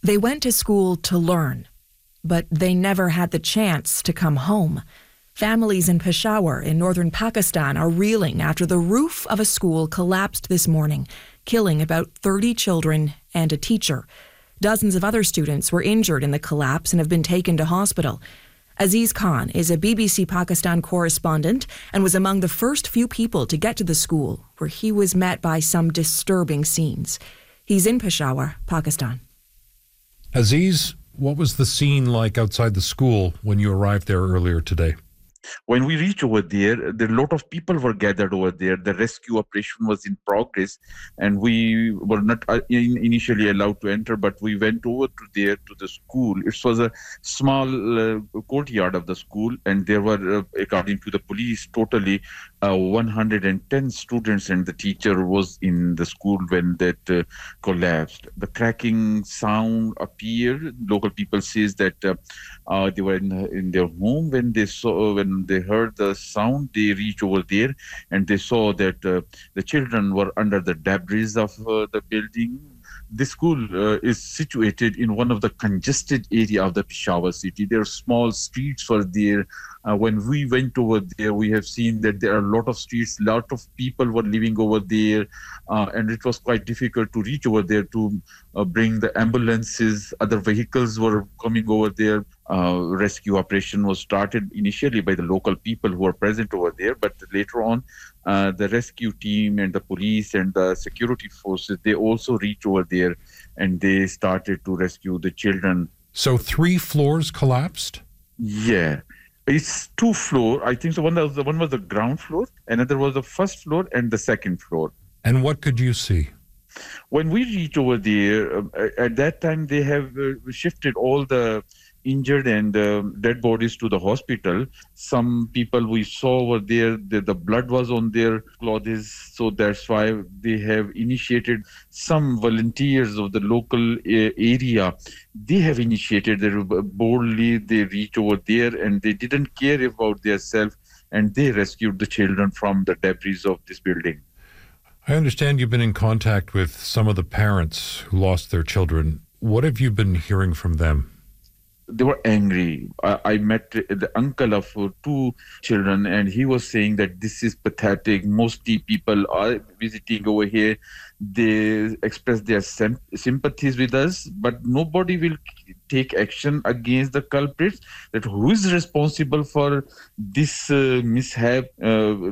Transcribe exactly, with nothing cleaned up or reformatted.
They went to school to learn, but they never had the chance to come home. Families in Peshawar in northern Pakistan are reeling after the roof of a school collapsed this morning, killing about thirty children and a teacher. Dozens of other students were injured in the collapse and have been taken to hospital. Aziz Khan is a B B C Pakistan correspondent and was among the first few people to get to the school, where he was met by some disturbing scenes. He's in Peshawar, Pakistan. Aziz, what was the scene like outside the school when you arrived there earlier today? When we reached over there, there a lot of people were gathered over there. The rescue operation was in progress, and we were not uh, in, initially allowed to enter, but we went over to there to the school. It was a small uh, courtyard of the school, and there were, uh, according to the police, totally uh, one hundred ten students, and the teacher was in the school when that uh, collapsed. The cracking sound appeared. Local people says that uh, uh, they were in, in their home when they saw when they heard the sound. They reached over there and they saw that uh, the children were under the debris of uh, the building. This school uh, is situated in one of the congested area of the Peshawar city. There are small streets for there. Uh, when we went over there, we have seen that there are a lot of streets, a lot of people were living over there, uh, and it was quite difficult to reach over there to uh, bring the ambulances. Other vehicles were coming over there. Uh, rescue operation was started initially by the local people who were present over there, but later on, uh, the rescue team and the police and the security forces, they also reached over there and they started to rescue the children. So three floors collapsed? Yeah. It's two floor. I think so. One was the one was the ground floor, another was the first floor and the second floor. And what could you see? When we reached over there, uh, at that time they have uh, shifted all the injured and uh, dead bodies to the hospital. Some people we saw were there, the, the blood was on their clothes, so that's why they have initiated. Some volunteers of the local uh, area, they have initiated, they boldly, they reached over there and they didn't care about themselves and they rescued the children from the debris of this building. I understand you've been in contact with some of the parents who lost their children. What have you been hearing from them? They were angry. I, I met the uncle of two children and he was saying that this is pathetic. Mostly people are visiting over here. They express their sim- sympathies with us, but nobody will take action against the culprits. That who is responsible for this uh, mishap? Uh,